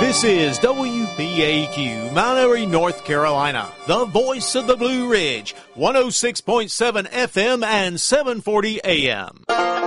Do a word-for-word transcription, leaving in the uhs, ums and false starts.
This is W P A Q, Mount Airy, North Carolina, the voice of the Blue Ridge, one oh six point seven F M and seven forty A M.